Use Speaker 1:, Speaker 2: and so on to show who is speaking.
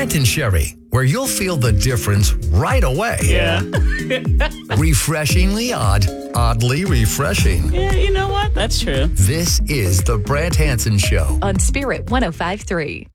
Speaker 1: Brant and Sherry, where you'll feel the difference right away.
Speaker 2: Yeah.
Speaker 1: Refreshingly odd, oddly refreshing.
Speaker 2: Yeah, you know what? That's true.
Speaker 1: This is the Brant Hansen Show.
Speaker 3: On Spirit 105.3.